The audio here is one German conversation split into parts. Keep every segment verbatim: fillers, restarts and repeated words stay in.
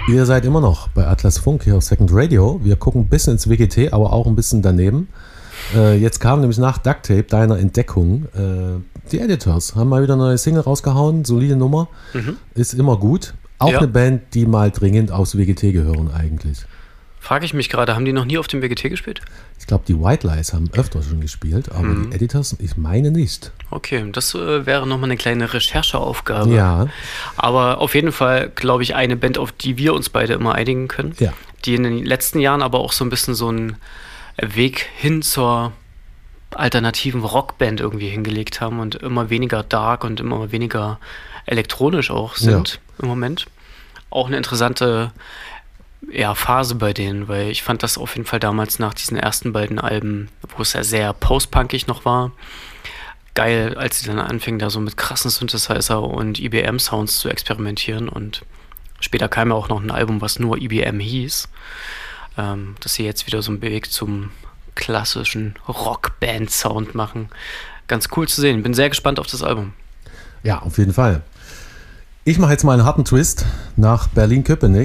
Ihr seid immer noch bei Atlas Funk hier auf Second Radio. Wir gucken ein bisschen ins W G T, aber auch ein bisschen daneben. Äh, jetzt kam nämlich nach Duct Tape, deiner Entdeckung, äh, die Editors haben mal wieder eine neue Single rausgehauen. Solide Nummer. Mhm. Ist immer gut. Auch ja. Eine Band, die mal dringend aufs W G T gehören eigentlich. Frage ich mich gerade, haben die noch nie auf dem W G T gespielt? Ich glaube, die White Lies haben öfter schon gespielt, aber mhm. die Editors, ich meine nicht. Okay, das äh, wäre nochmal eine kleine Rechercheaufgabe. Ja. Aber auf jeden Fall, glaube ich, eine Band, auf die wir uns beide immer einigen können. Ja. Die in den letzten Jahren aber auch so ein bisschen so einen Weg hin zur alternativen Rockband irgendwie hingelegt haben und immer weniger dark und immer weniger elektronisch auch sind ja. im Moment. Auch eine interessante ja, Phase bei denen, weil ich fand das auf jeden Fall damals nach diesen ersten beiden Alben, wo es ja sehr post-punkig noch war, geil, als sie dann anfingen, da so mit krassen Synthesizer und I B M-Sounds zu experimentieren, und später kam ja auch noch ein Album, was nur I B M hieß, ähm, dass sie jetzt wieder so einen Weg zum klassischen Rockband-Sound machen. Ganz cool zu sehen. Bin sehr gespannt auf das Album. Ja, auf jeden Fall. Ich mache jetzt mal einen harten Twist nach Berlin-Köpenick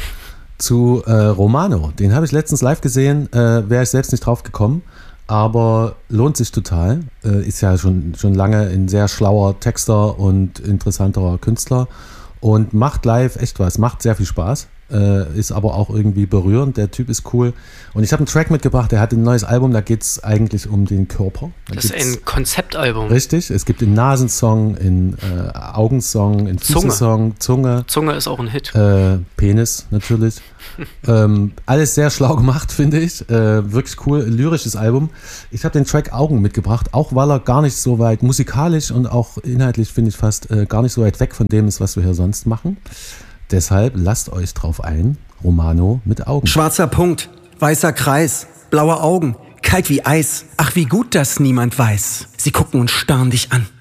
zu äh, Romano. Den habe ich letztens live gesehen, äh, wäre ich selbst nicht drauf gekommen, aber lohnt sich total. Äh, ist ja schon, schon lange ein sehr schlauer Texter und interessanter Künstler und macht live echt was, macht sehr viel Spaß. Äh, ist aber auch irgendwie berührend, der Typ ist cool. Und ich habe einen Track mitgebracht, der hat ein neues Album, da geht es eigentlich um den Körper. Da das ist ein Konzeptalbum. Richtig, es gibt einen Nasensong, einen äh, Augensong, einen Füßesong, Zunge. Zunge ist auch ein Hit. Äh, Penis natürlich. ähm, alles sehr schlau gemacht, finde ich. Äh, wirklich cool, lyrisches Album. Ich habe den Track Augen mitgebracht, auch weil er gar nicht so weit musikalisch und auch inhaltlich, finde ich, fast äh, gar nicht so weit weg von dem ist, was wir hier sonst machen. Deshalb lasst euch drauf ein. Romano mit Augen. Schwarzer Punkt, weißer Kreis, blaue Augen, kalt wie Eis. Ach, wie gut, dass niemand weiß. Sie gucken und starren dich an.